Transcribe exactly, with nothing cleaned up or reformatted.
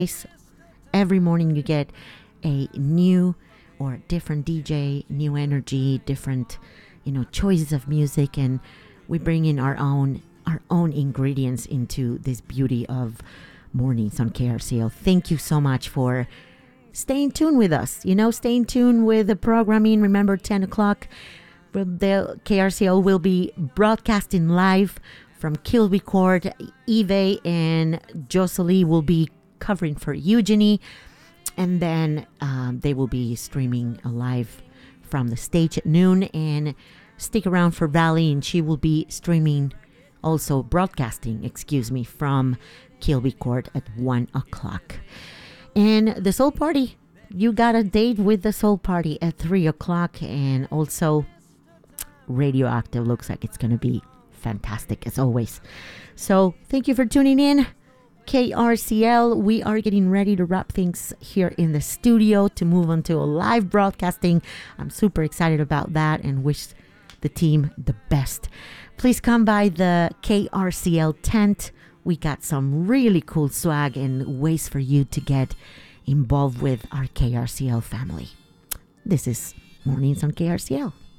Every morning you get a new or different D J, new energy, different, you know, choices of music, and we bring in our own our own ingredients into this beauty of mornings on K R C L. Thank you so much for staying tuned with us. You know, staying tuned with the programming. Remember, ten o'clock, the K R C L will be broadcasting live from Kilby Court. Eve and Jocelyn will be covering for Eugenie, and then um, they will be streaming live from the stage at noon. And stick around for Valley, and she will be streaming, also broadcasting, excuse me, from Kilby Court at one o'clock. And the Soul Party, you got a date with the Soul Party at three o'clock, and also Radioactive looks like it's going to be fantastic as always. So thank you for tuning in. K R C L, we are getting ready to wrap things here in the studio to move on to a live broadcasting. I'm super excited about that and wish the team the best. Please come by the K R C L tent. We got some really cool swag and ways for you to get involved with our K R C L family. This is Mornings on K R C L.